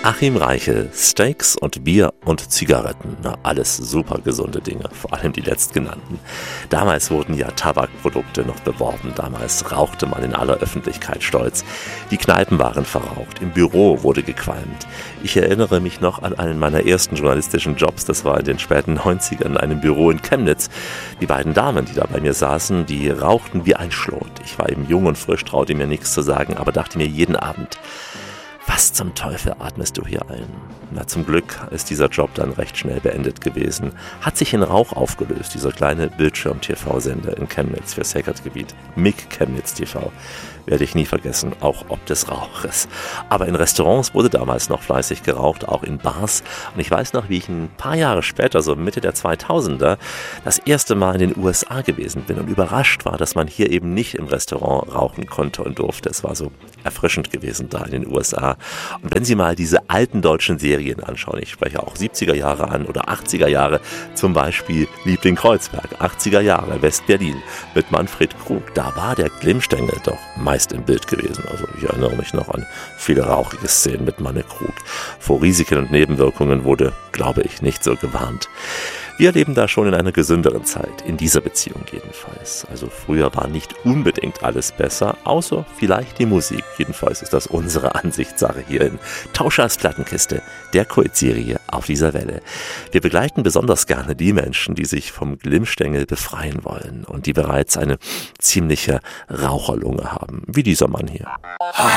Achim Reichel, Steaks und Bier und Zigaretten, na, alles super gesunde Dinge, vor allem die letztgenannten. Damals wurden ja Tabakprodukte noch beworben, damals rauchte man in aller Öffentlichkeit stolz. Die Kneipen waren verraucht, im Büro wurde gequalmt. Ich erinnere mich noch an einen meiner ersten journalistischen Jobs, das war in den späten 90ern in einem Büro in Chemnitz. Die beiden Damen, die da bei mir saßen, die rauchten wie ein Schlot. Ich war eben jung und frisch, traute mir nichts zu sagen, aber dachte mir jeden Abend: Was zum Teufel atmest du hier ein? Na, zum Glück ist dieser Job dann recht schnell beendet gewesen. Hat sich in Rauch aufgelöst, dieser kleine Bildschirm-TV-Sender in Chemnitz für Sacred-Gebiet. MIG Chemnitz TV. Werde ich nie vergessen, auch ob des Rauches. Aber in Restaurants wurde damals noch fleißig geraucht, auch in Bars. Und ich weiß noch, wie ich ein paar Jahre später, so Mitte der 2000er, das erste Mal in den USA gewesen bin und überrascht war, dass man hier eben nicht im Restaurant rauchen konnte und durfte. Es war so erfrischend gewesen da in den USA. Und wenn Sie mal diese alten deutschen Serien anschauen, ich spreche auch 70er Jahre an oder 80er Jahre, zum Beispiel Liebling Kreuzberg, 80er Jahre, West-Berlin mit Manfred Krug, da war der Glimmstängel doch meist im Bild gewesen. Also ich erinnere mich noch an viele rauchige Szenen mit Manne Krug. Vor Risiken und Nebenwirkungen wurde, glaube ich, nicht so gewarnt. Wir leben da schon in einer gesünderen Zeit, in dieser Beziehung jedenfalls. Also früher war nicht unbedingt alles besser, außer vielleicht die Musik. Jedenfalls ist das unsere Ansichtssache hier in Tauschers Plattenkiste, der Kultserie auf dieser Welle. Wir begleiten besonders gerne die Menschen, die sich vom Glimmstängel befreien wollen und die bereits eine ziemliche Raucherlunge haben, wie dieser Mann hier.